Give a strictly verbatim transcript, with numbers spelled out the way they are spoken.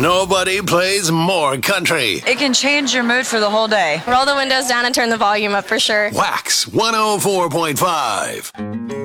Nobody plays more country. It can change your mood for the whole day. Roll the windows down and turn the volume up for sure. Wax one oh four point five.